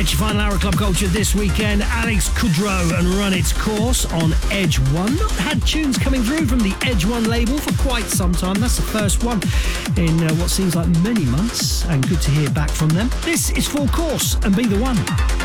It's your final hour of Club Culture this weekend. Alex Kudrow and Run Its Course on Edge One. Not had tunes coming through from the Edge One label for quite some time. That's the first one in what seems like many months, and good to hear back from them. This is Full Course and Be The One.